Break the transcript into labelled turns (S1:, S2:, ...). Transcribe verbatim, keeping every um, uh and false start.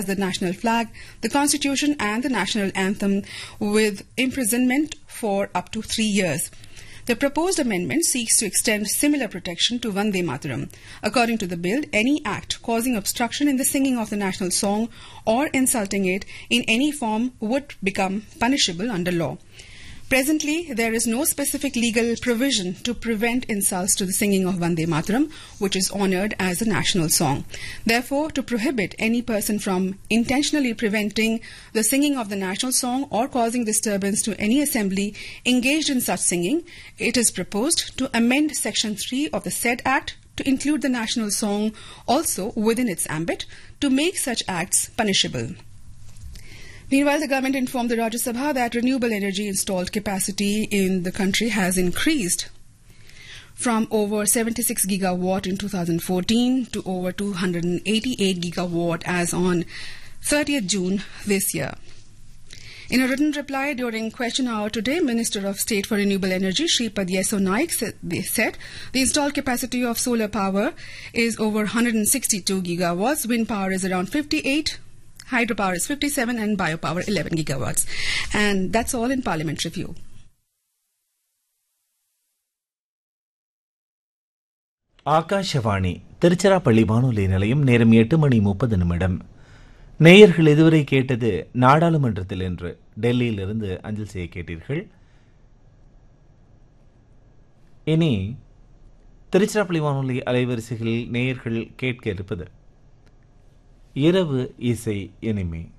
S1: the national flag, the constitution and the national anthem with imprisonment for up to three years. The proposed amendment seeks to extend similar protection to Vande Mataram. According to the bill, any act causing obstruction in the singing of the national song or insulting it in any form would become punishable under law. Presently, there is no specific legal provision to prevent insults to the singing of Vande Mataram, which is honoured as a national song. Therefore, to prohibit any person from intentionally preventing the singing of the national song or causing disturbance to any assembly engaged in such singing, it is proposed to amend Section three of the said Act to include the national song also within its ambit to make such acts punishable. Meanwhile, the government informed the Rajya Sabha that renewable energy installed capacity in the country has increased from over seventy-six gigawatt in two thousand fourteen to over two hundred eighty-eight gigawatt as on thirtieth June this year. In a written reply during question hour today, Minister of State for Renewable Energy, Shripad Yeso Naik, said, they said the installed capacity of solar power is over one hundred sixty-two gigawatts, wind power is around fifty-eight, hydropower is fifty-seven and biopower eleven gigawatts. And that's all in Parliament Review.
S2: Akashvani Tiruchirappalli வானொலி நிலையம் நேரம் எட்டு மணி முப்பது நிமிடம். நேயர்கள் இதுவரை கேட்டது நாடாளுமன்றத்தில் என்று டெல்லியிலிருந்து அஞ்சல் செய்ய கேட்டீர்கள். இனி திருச்சிராப்பள்ளி வானொலி அலைவரிசைகளில் நேயர்கள் கேட்க இருப்பது இரவு இசை இனிமை.